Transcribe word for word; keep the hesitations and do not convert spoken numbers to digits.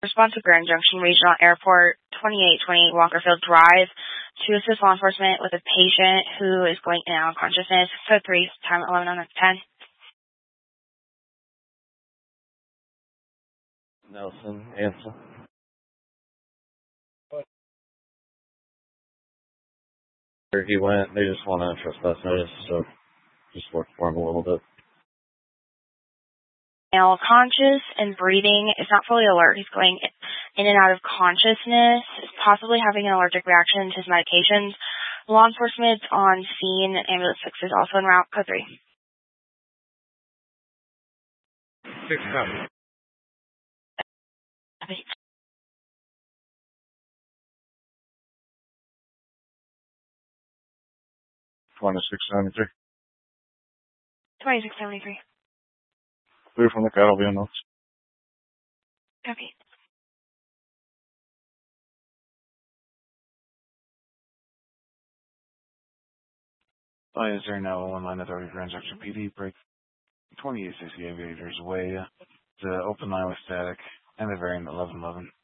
Response to Grand Junction Regional Airport, twenty-eight twenty Walkerfield Drive, to assist law enforcement with a patient who is going in and out of consciousness. Code three, time eleven on ten. Nelson, answer. Where he went, they just want to trespass notice, so just work for him a little bit. Male conscious and breathing, is not fully alert. He's going in and out of consciousness, possibly having an allergic reaction to his medications. Law enforcement on scene. Ambulance six is also en route. Code three. Six copy. twenty-six seventy-three. twenty-six seventy-three. Clear from the cattle being notes. Copy. Oh, is there now one line authority Grand Junction P D break twenty-eight sixty Aviators Way. The open line was static and the variant eleven eleven.